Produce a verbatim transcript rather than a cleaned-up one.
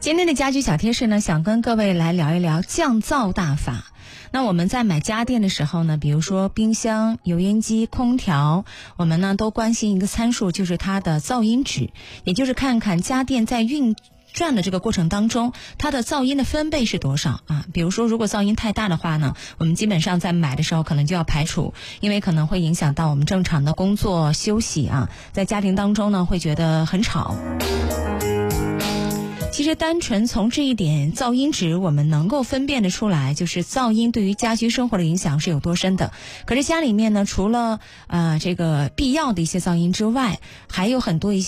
今天的家居小贴士呢，想跟各位来聊一聊降噪大法。那我们在买家电的时候呢，比如说冰箱、油烟机、空调，我们呢都关心一个参数，就是它的噪音值，也就是看看家电在运转的这个过程当中，它的噪音的分贝是多少啊？比如说，如果噪音太大的话呢，我们基本上在买的时候可能就要排除，因为可能会影响到我们正常的工作休息啊，在家庭当中呢会觉得很吵。其实单纯从这一点噪音值，我们能够分辨得出来，就是噪音对于家居生活的影响是有多深的。可是家里面呢，除了呃这个必要的一些噪音之外，还有很多一些